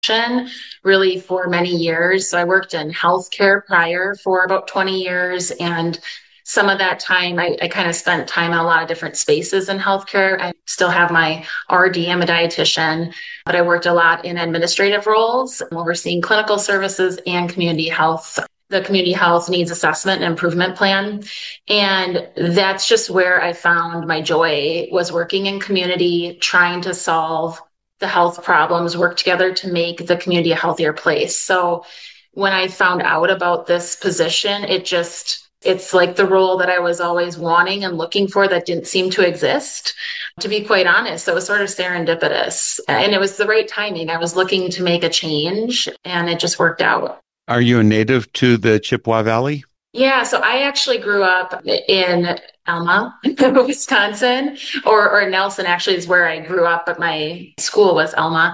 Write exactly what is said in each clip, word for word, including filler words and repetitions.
really for many years. So I worked in healthcare prior for about twenty years. And some of that time, I, I kind of spent time in a lot of different spaces in healthcare. I still have my R D. I'm a dietitian, but I worked a lot in administrative roles, overseeing clinical services and community health, the community health needs assessment and improvement plan. And that's just where I found my joy, was working in community, trying to solve the health problems, work together to make the community a healthier place. So when I found out about this position, it just, it's like the role that I was always wanting and looking for that didn't seem to exist. To be quite honest, it was sort of serendipitous, and it was the right timing. I was looking to make a change and it just worked out. Are you a native to the Chippewa Valley? Yeah, so I actually grew up in Alma, Wisconsin, or, or Nelson actually is where I grew up, but my school was Alma.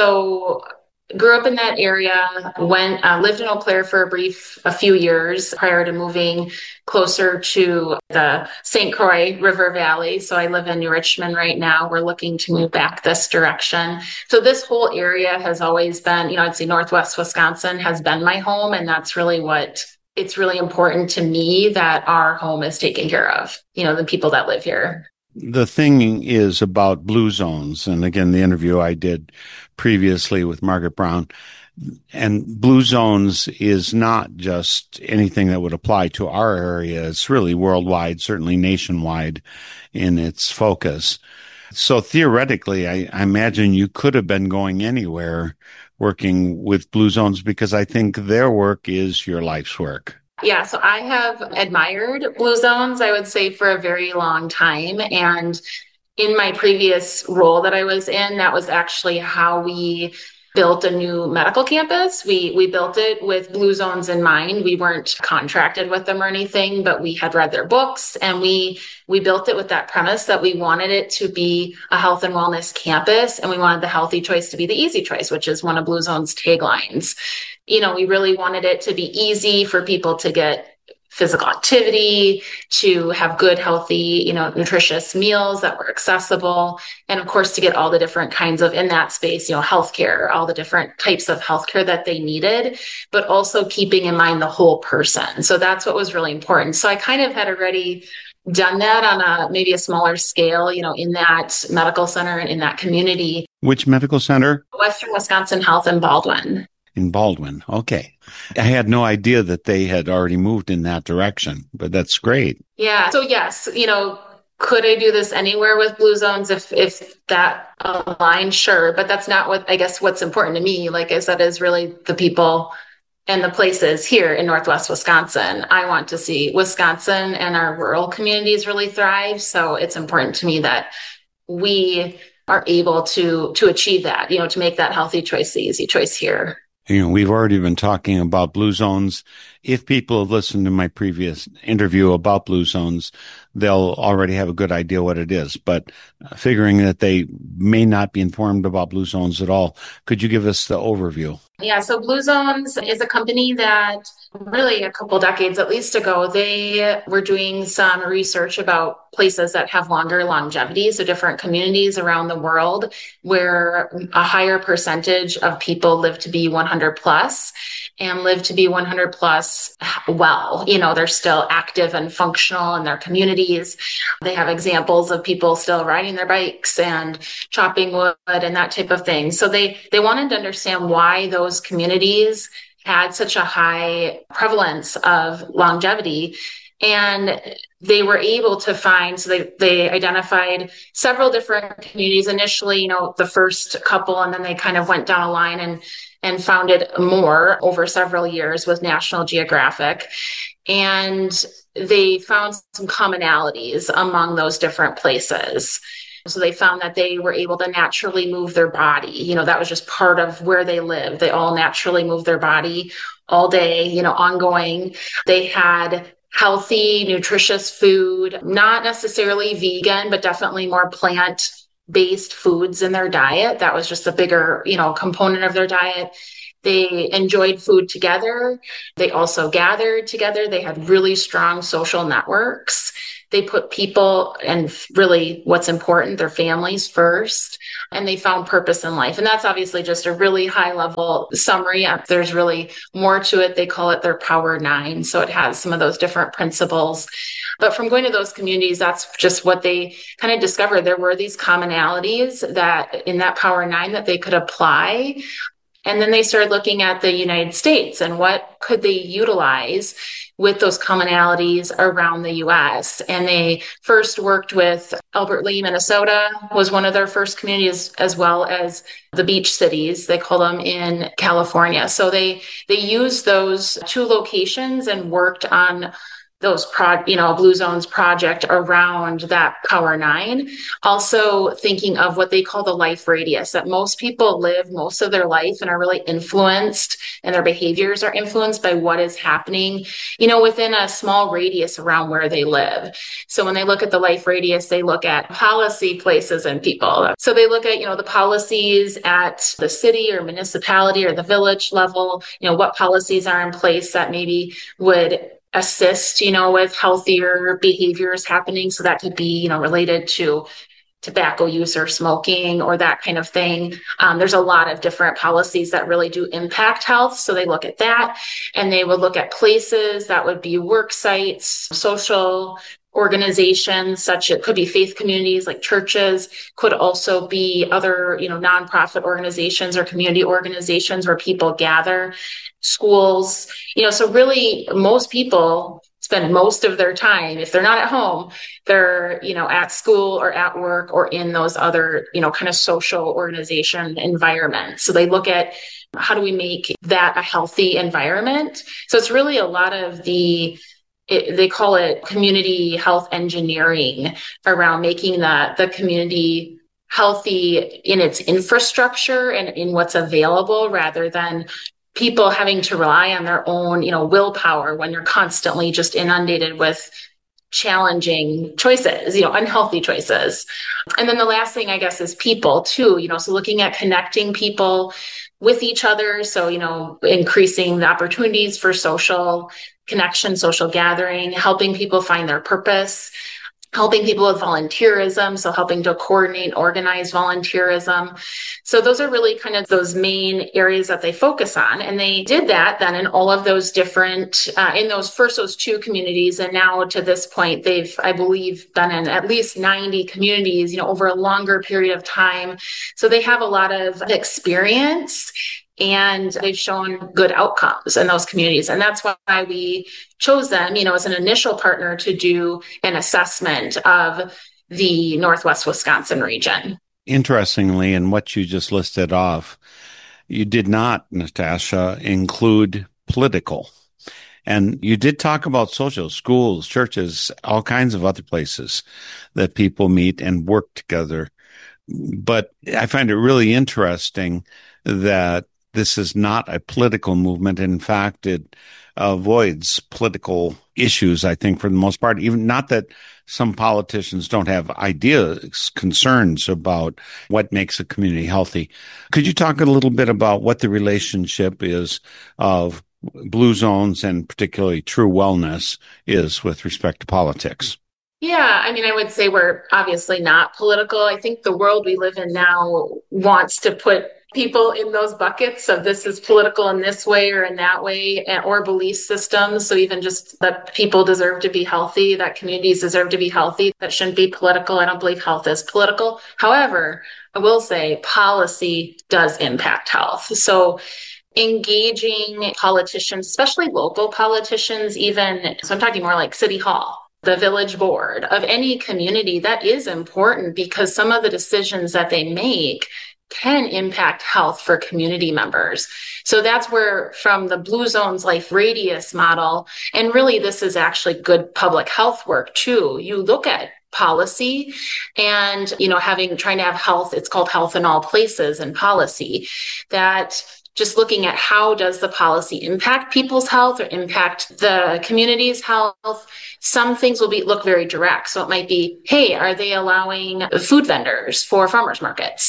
So grew up in that area, went, uh, lived in Eau Claire for a brief, a few years prior to moving closer to the Saint Croix River Valley. So I live in New Richmond right now. We're looking to move back this direction. So this whole area has always been, you know, I'd say Northwest Wisconsin has been my home. And that's really what, it's really important to me that our home is taken care of, you know, the people that live here. The thing is about blue zones. And again, the interview I did previously with Margaret Brown, and blue zones is not just anything that would apply to our area. It's really worldwide, certainly nationwide in its focus. So theoretically, I, I imagine you could have been going anywhere working with blue zones, because I think their work is your life's work. Yeah, so I have admired blue zones, I would say, for a very long time. And in my previous role that I was in, that was actually how we built a new medical campus. We we built it with blue zones in mind. We weren't contracted with them or anything, but we had read their books, and we we built it with that premise that we wanted it to be a health and wellness campus, and we wanted the healthy choice to be the easy choice, which is one of Blue Zone's taglines. You know, we really wanted it to be easy for people to get physical activity, to have good, healthy, you know, nutritious meals that were accessible. And of course, to get all the different kinds of, in that space, you know, healthcare, all the different types of healthcare that they needed, but also keeping in mind the whole person. So that's what was really important. So I kind of had already done that on a maybe a smaller scale, you know, in that medical center and in that community. Which medical center? Western Wisconsin Health in Baldwin. In Baldwin. Okay. I had no idea that they had already moved in that direction, but that's great. Yeah. So yes, you know, could I do this anywhere with blue zones if, if that aligned? Sure. But that's not what, I guess, what's important to me. Like I said, is really the people and the places here in Northwest Wisconsin. I want to see Wisconsin and our rural communities really thrive. So it's important to me that we are able to, to achieve that, you know, to make that healthy choice, the easy choice here. You know, we've already been talking about blue zones. If people have listened to my previous interview about blue zones, they'll already have a good idea what it is. But figuring that they may not be informed about blue zones at all, could you give us the overview? Yeah, so Blue Zones is a company that really a couple decades at least ago, they were doing some research about places that have longer longevity. So different communities around the world where a higher percentage of people live to be one hundred plus and live to be one hundred plus well. You know, they're still active and functional in their communities. They have examples of people still riding their bikes and chopping wood and that type of thing. So they, they wanted to understand why those communities had such a high prevalence of longevity. And they were able to find, so they, they identified several different communities initially, you know, the first couple, and then they kind of went down a line and, and founded more over several years with National Geographic. And they found some commonalities among those different places. So they found that they were able to naturally move their body. You know, that was just part of where they lived. They all naturally moved their body all day, you know, ongoing. They had healthy, nutritious food, not necessarily vegan, but definitely more plant-based foods in their diet. That was just a bigger, you know, component of their diet. They enjoyed food together. They also gathered together. They had really strong social networks. They put people and really what's important, their families first, and they found purpose in life. And that's obviously just a really high level summary. There's really more to it. They call it their Power Nine. So it has some of those different principles. But from going to those communities, that's just what they kind of discovered. There were these commonalities that in that Power Nine that they could apply. And then they started looking at the United States and what could they utilize with those commonalities around the U S. And they first worked with Albert Lea, Minnesota was one of their first communities, as well as the beach cities, they call them, in California. So they they used those two locations and worked on those pro, you know, Blue Zones project around that Power Nine. Also thinking of what they call the life radius, that most people live most of their life and are really influenced, and their behaviors are influenced by what is happening, you know, within a small radius around where they live. So when they look at the life radius, they look at policy, places, and people. So they look at, you know, the policies at the city or municipality or the village level, you know, what policies are in place that maybe would assist, you know, with healthier behaviors happening. So that could be, you know, related to tobacco use or smoking or that kind of thing. Um, there's a lot of different policies that really do impact health. So they look at that, and they would look at places that would be work sites, social organizations, such it could be faith communities like churches, could also be other, you know, nonprofit organizations or community organizations where people gather, schools, you know, so really most people spend most of their time, if they're not at home, they're, you know, at school or at work or in those other, you know, kind of social organization environments. So they look at how do we make that a healthy environment? So it's really a lot of the It, they call it community health engineering around making the, the community healthy in its infrastructure and in what's available, rather than people having to rely on their own, you know, willpower when you're constantly just inundated with challenging choices, you know, unhealthy choices. And then the last thing, I guess, is people too, you know, so looking at connecting people with each other. So, you know, increasing the opportunities for social connection, social gathering, helping people find their purpose, helping people with volunteerism. So helping to coordinate, organize volunteerism. So those are really kind of those main areas that they focus on. And they did that then in all of those different, uh, in those first, those two communities. And now to this point, they've, I believe, done in at least ninety communities, you know, over a longer period of time. So they have a lot of experience, and they've shown good outcomes in those communities. And that's why we chose them, you know, as an initial partner to do an assessment of the Northwest Wisconsin region. Interestingly, in what you just listed off, you did not, Natasha, include political. And you did talk about social, schools, churches, all kinds of other places that people meet and work together. But I find it really interesting that this is not a political movement. In fact, it avoids political issues, I think, for the most part. Even not that some politicians don't have ideas, concerns about what makes a community healthy. Could you talk a little bit about what the relationship is of Blue Zones and particularly True Wellness is with respect to politics? Yeah, I mean, I would say we're obviously not political. I think the world we live in now wants to put people in those buckets of this is political in this way or in that way, or belief systems. So even just that people deserve to be healthy, that communities deserve to be healthy, that shouldn't be political. I don't believe health is political. However, I will say policy does impact health. So engaging politicians, especially local politicians, even, so I'm talking more like City Hall, the village board of any community, that is important because some of the decisions that they make can impact health for community members. So that's where, from the Blue Zones Life Radius model, and really this is actually good public health work too. You look at policy and, you know, having, trying to have health, it's called health in all places and policy, that just looking at how does the policy impact people's health or impact the community's health. Some things will be look very direct. So it might be, hey, are they allowing food vendors for farmers markets?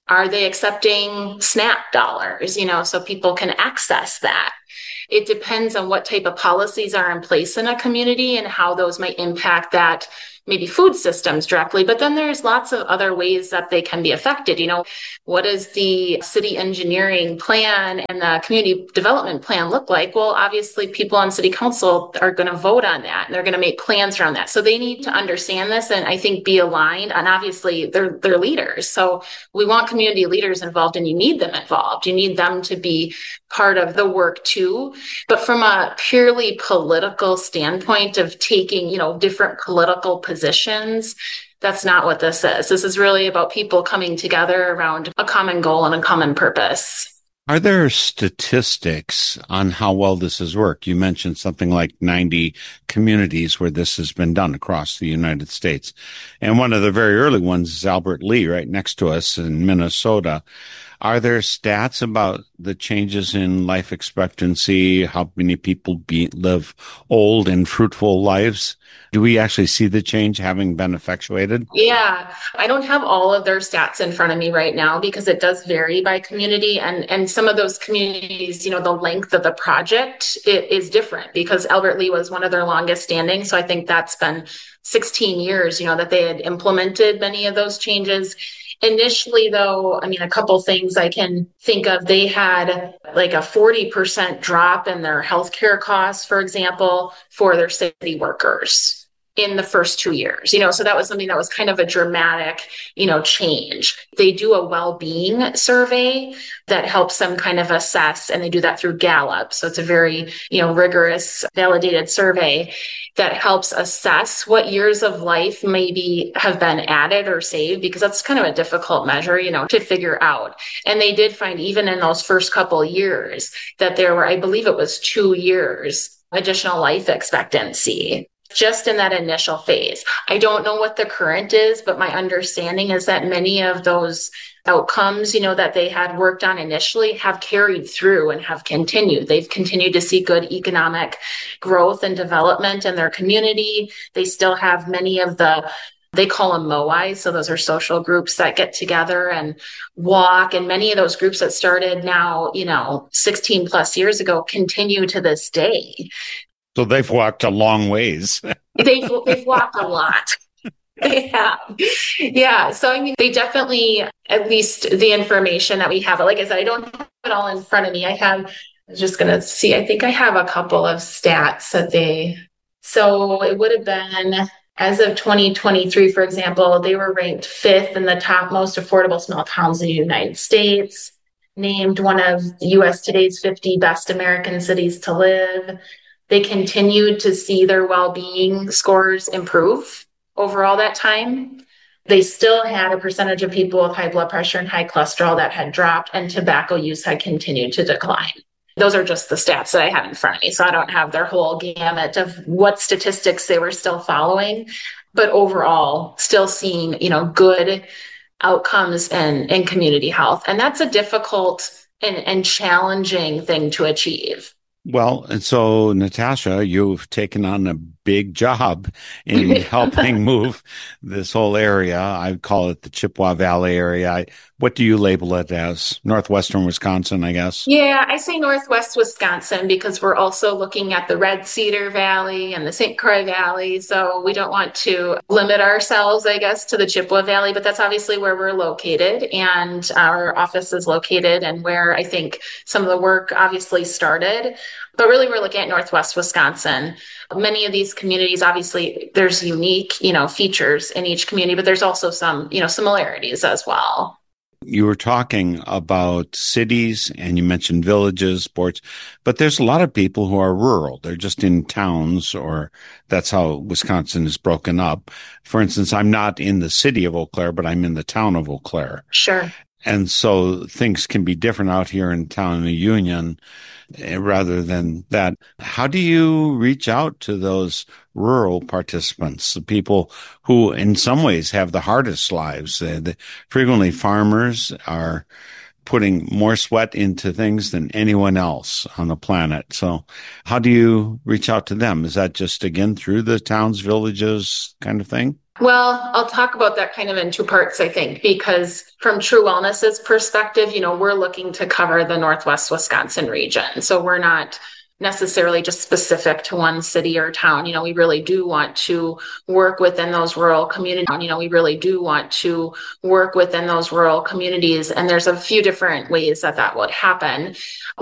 Are they accepting SNAP dollars, you know, so people can access that? It depends on what type of policies are in place in a community and how those might impact that maybe food systems directly. But then there's lots of other ways that they can be affected. You know, what does the city engineering plan and the community development plan look like? Well, obviously people on city council are going to vote on that and they're going to make plans around that. So they need to understand this and I think be aligned. And obviously they're they're leaders. So we want community leaders involved and you need them involved. You need them to be part of the work too. But from a purely political standpoint of taking, you know, different political positions, that's not what this is. This is really about people coming together around a common goal and a common purpose. Are there statistics on how well this has worked? You mentioned something like ninety communities where this has been done across the United States. And one of the very early ones is Albert Lea, right next to us in Minnesota. Are there stats about the changes in life expectancy, how many people be, live old and fruitful lives? Do we actually see the change having been effectuated? Yeah, I don't have all of their stats in front of me right now because it does vary by community. And, and some of those communities, you know, the length of the project it is different because Albert Lea was one of their longest standing. So I think that's been sixteen years, you know, that they had implemented many of those changes. Initially, though, I mean, a couple things I can think of, they had like a forty percent drop in their healthcare costs, for example, for their city workers in the first two years, you know, so that was something that was kind of a dramatic, you know, change. They do a well-being survey that helps them kind of assess, and they do that through Gallup. So it's a very, you know, rigorous, validated survey that helps assess what years of life maybe have been added or saved, because that's kind of a difficult measure, you know, to figure out. And they did find even in those first couple of years that there were, I believe it was two years additional life expectancy just in that initial phase. I don't know what the current is, but my understanding is that many of those outcomes, you know, that they had worked on initially have carried through and have continued. They've continued to see good economic growth and development in their community. They still have many of the, they call them M O Is. So those are social groups that get together and walk. And many of those groups that started now, you know, sixteen plus years ago continue to this day. So they've walked a long ways. they've, they've walked a lot. They have. Yeah. So, I mean, they definitely, at least the information that we have, like I said, I don't have it all in front of me. I have, I was just going to see, I think I have a couple of stats that they, so it would have been, as of twenty twenty-three, for example, they were ranked fifth in the top most affordable small towns in the United States, named one of U S Today's fifty best American cities to live. They continued to see their well-being scores improve over all that time. They still had a percentage of people with high blood pressure and high cholesterol that had dropped, and tobacco use had continued to decline. Those are just the stats that I have in front of me. So I don't have their whole gamut of what statistics they were still following, but overall still seeing, you know, good outcomes in, in community health. And that's a difficult and, and challenging thing to achieve. Well, and so, Natasha, you've taken on a big job in helping move this whole area. I call it the Chippewa Valley area. I, what do you label it as? Northwestern Wisconsin, I guess? Yeah, I say Northwest Wisconsin because we're also looking at the Red Cedar Valley and the Saint Croix Valley. So we don't want to limit ourselves, I guess, to the Chippewa Valley, but that's obviously where we're located and our office is located and where I think some of the work obviously started. But really, we're looking at Northwest Wisconsin. Many of these communities, obviously, there's unique, you know, features in each community, but there's also some, you know, similarities as well. You were talking about cities and you mentioned villages, sports, but there's a lot of people who are rural. They're just in towns, or that's how Wisconsin is broken up. For instance, I'm not in the city of Eau Claire, but I'm in the town of Eau Claire. Sure. And so things can be different out here in town of Union rather than that. How do you reach out to those rural participants, the people who in some ways have the hardest lives? Uh, the, frequently farmers are putting more sweat into things than anyone else on the planet. So how do you reach out to them? Is that just, again, through the towns, villages kind of thing? Well, I'll talk about that kind of in two parts, I think, because from True Wellness's perspective, you know, we're looking to cover the Northwest Wisconsin region. So we're not necessarily just specific to one city or town. You know, we really do want to work within those rural communities. You know, we really do want to work within those rural communities. And there's a few different ways that that would happen.